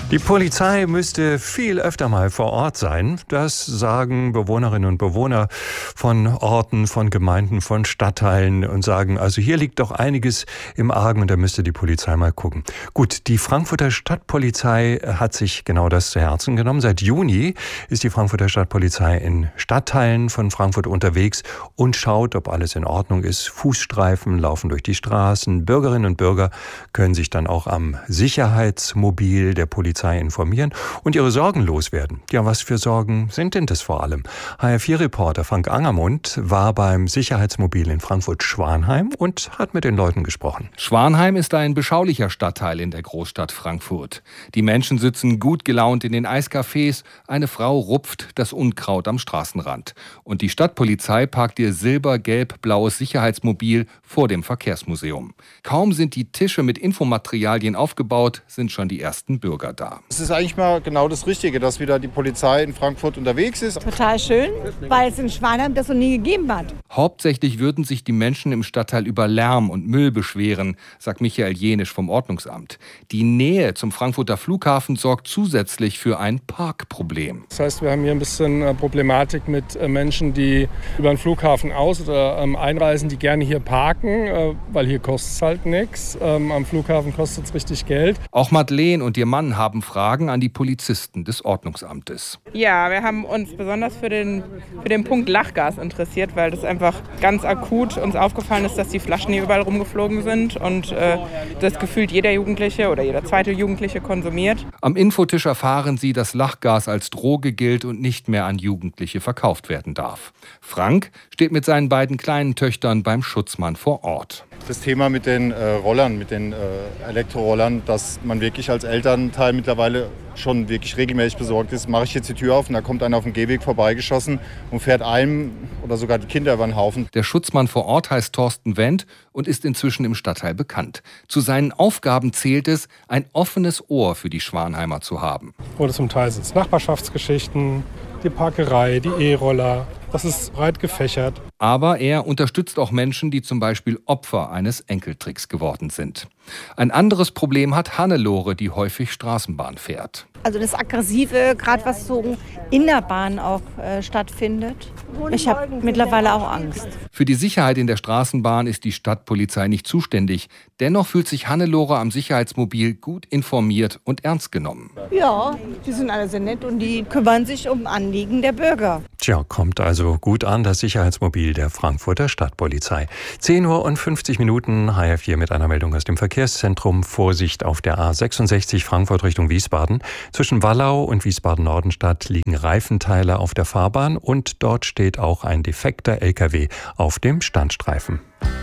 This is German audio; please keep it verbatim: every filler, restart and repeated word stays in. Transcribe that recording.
Die Polizei müsste viel öfter mal vor Ort sein. Das sagen Bewohnerinnen und Bewohner von Orten, von Gemeinden, von Stadtteilen und sagen, also hier liegt doch einiges im Argen und da müsste die Polizei mal gucken. Gut, die Frankfurter Stadtpolizei hat sich genau das zu Herzen genommen. Seit Juni ist die Frankfurter Stadtpolizei in Stadtteilen von Frankfurt unterwegs und schaut, ob alles in Ordnung ist. Fußstreifen laufen durch die Straßen. Bürgerinnen und Bürger können sich dann auch am Sicherheitsmobil der Polizei informieren und ihre Sorgen loswerden. Ja, was für Sorgen sind denn das vor allem? H R vier Reporter Frank Angermund war beim Sicherheitsmobil in Frankfurt-Schwanheim und hat mit den Leuten gesprochen. Schwanheim ist ein beschaulicher Stadtteil in der Großstadt Frankfurt. Die Menschen sitzen gut gelaunt in den Eiscafés, eine Frau rupft das Unkraut am Straßenrand. Und die Stadtpolizei parkt ihr silber-gelb-blaues Sicherheitsmobil vor dem Verkehrsmuseum. Kaum sind die Tische mit Infomaterialien aufgebaut, sind schon die ersten Bürger da. Es ist eigentlich mal genau das Richtige, dass wieder die Polizei in Frankfurt unterwegs ist. Total schön, weil es in Schwanheim das noch nie gegeben hat. Hauptsächlich würden sich die Menschen im Stadtteil über Lärm und Müll beschweren, sagt Michael Jenisch vom Ordnungsamt. Die Nähe zum Frankfurter Flughafen sorgt zusätzlich für ein Parkproblem. Das heißt, wir haben hier ein bisschen Problematik mit Menschen, die über den Flughafen aus- oder einreisen, die gerne hier parken, weil hier kostet es halt nichts. Am Flughafen kostet es richtig Geld. Auch Madeleine und ihr Mann haben Fragen an die Polizisten des Ordnungsamtes. Ja, wir haben uns besonders für den, für den Punkt Lachgas interessiert, weil das einfach ganz akut uns aufgefallen ist, dass die Flaschen hier überall rumgeflogen sind und äh, das gefühlt jeder Jugendliche oder jeder zweite Jugendliche konsumiert. Am Infotisch erfahren sie, dass Lachgas als Droge gilt und nicht mehr an Jugendliche verkauft werden darf. Frank steht mit seinen beiden kleinen Töchtern beim Schutzmann vor Ort. Das Thema mit den äh, Rollern, mit den äh, Elektrorollern, dass man wirklich als Elternteil mittlerweile schon wirklich regelmäßig besorgt ist, mache ich jetzt die Tür auf und da kommt einer auf dem Gehweg vorbeigeschossen und fährt einem oder sogar die Kinder über den Haufen. Der Schutzmann vor Ort heißt Thorsten Wendt und ist inzwischen im Stadtteil bekannt. Zu seinen Aufgaben zählt es, ein offenes Ohr für die Schwanheimer zu haben. Oder zum Teil sind es Nachbarschaftsgeschichten, die Parkerei, die E-Roller. Das ist breit gefächert. Aber er unterstützt auch Menschen, die zum Beispiel Opfer eines Enkeltricks geworden sind. Ein anderes Problem hat Hannelore, die häufig Straßenbahn fährt. Also das Aggressive, gerade was so in der Bahn auch äh, stattfindet. Ich habe mittlerweile auch Angst. Für die Sicherheit in der Straßenbahn ist die Stadtpolizei nicht zuständig. Dennoch fühlt sich Hannelore am Sicherheitsmobil gut informiert und ernst genommen. Ja, die sind alle sehr nett und die kümmern sich um Anliegen der Bürger. Tja, kommt also gut an, das Sicherheitsmobil der Frankfurter Stadtpolizei. zehn Uhr und fünfzig Minuten, H R vier mit einer Meldung aus dem Verkehrszentrum. Vorsicht auf der A sechsundsechzig Frankfurt Richtung Wiesbaden. Zwischen Wallau und Wiesbaden-Nordenstadt liegen Reifenteile auf der Fahrbahn und dort steht auch ein defekter L K W auf dem Standstreifen.